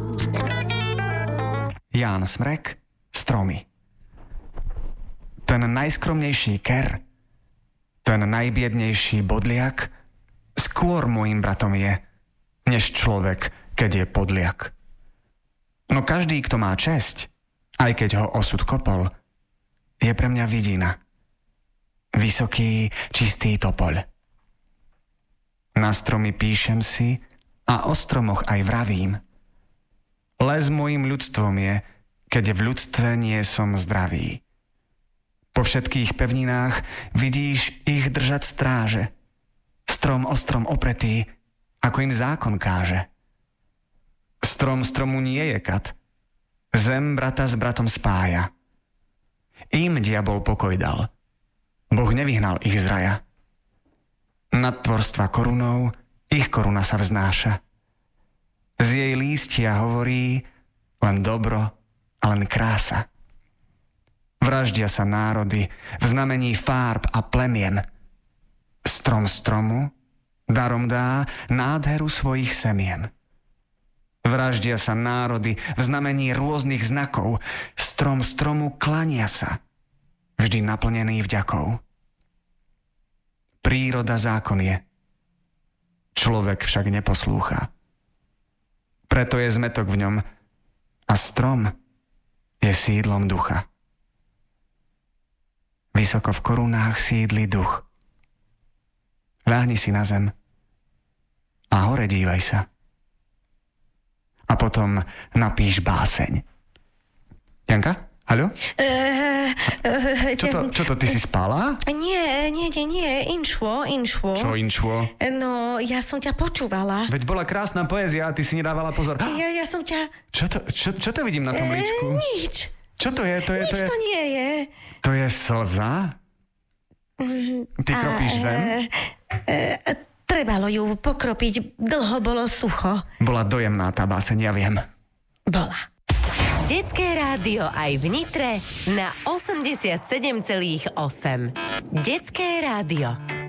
Ján Smrek, Stromy. Ten najskromnejší ker, ten najbiednejší bodliak, skôr môjim bratom je, než človek, keď je podliak. No každý, kto má česť, aj keď ho osud kopol, je pre mňa vidina. Vysoký, čistý topoľ. Na stromy píšem si a o stromoch aj vravím. Les mojim ľudstvom je, keď v ľudstve nie som zdravý. Po všetkých pevninách vidíš ich držať stráže. Strom o strom opretý, ako im zákon káže. Strom stromu nie je kat. Zem brata s bratom spája. Im diabol pokoj dal. Boh nevyhnal ich z raja. Nad tvorstva korunou ich koruna sa vznáša. Z jej lístia hovorí len dobro a len krása. Vraždia sa národy v znamení fárb a plemien. Strom stromu darom dá nádheru svojich semien. Vraždia sa národy v znamení rôznych znakov. Strom stromu klania sa, vždy naplnený vďakou. Príroda zákon je, človek však neposlúcha. Preto je zmetok v ňom a strom je sídlom ducha. Vysoko v korunách sídli duch. Ľahni si na zem a hore dívaj sa. A potom napíš báseň. Janka? Haló? Čo to, ty si spala? Nie, inšlo. Čo inšlo? No, ja som ťa počúvala. Veď bola krásna poézia a ty si nedávala pozor. Ja som ťa... Čo to vidím na tom líčku? Nič. Čo to je? Nič to nie je. To je slza? Ty kropíš zem? Trebalo ju pokropiť, dlho bolo sucho. Bola dojemná tá báseň, ja viem. Bola. Detské rádio aj v Nitre na 87,8. Detské rádio.